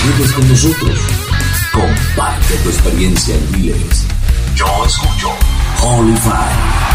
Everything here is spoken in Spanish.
quedes con nosotros. Comparte tu experiencia en Miles. Yo escucho Holy Fire.